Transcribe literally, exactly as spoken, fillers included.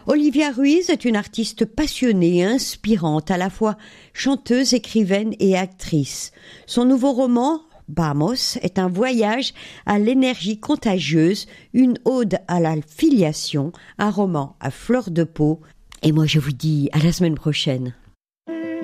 Olivia Ruiz est une artiste passionnée et inspirante, à la fois chanteuse, écrivaine et actrice. Son nouveau roman, Vamos, est un voyage à l'énergie contagieuse, une ode à la filiation, un roman à fleur de peau. Et moi je vous dis à la semaine prochaine.